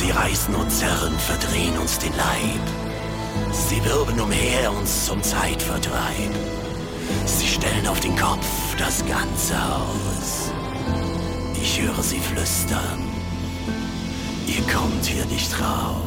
Sie reißen uns Herren, verdrehen uns den Leib. Sie wirbeln umher uns zum Zeitvertreib. Sie stellen auf den Kopf das ganze Haus. Ich höre sie flüstern. Ihr kommt hier nicht raus.